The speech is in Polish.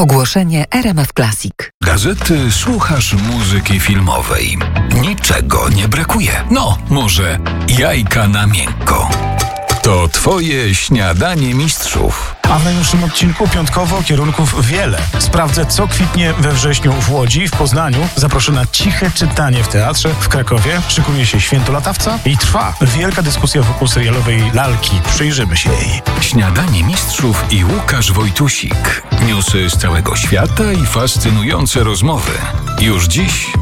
Ogłoszenie RMF Classic. Gazety słuchasz muzyki filmowej. Niczego nie brakuje. No, może jajka na miękko. To twoje śniadanie mistrzów. A w najnowszym odcinku piątkowo kierunków wiele. Sprawdzę, co kwitnie we wrześniu w Łodzi, w Poznaniu. Zaproszę na ciche czytanie w teatrze w Krakowie. Szykuje się Święto Latawca i trwa wielka dyskusja wokół serialowej Lalki. Przyjrzymy się jej. Śniadanie mistrzów i Łukasz Wojtusik. Newsy z całego świata i fascynujące rozmowy. Już dziś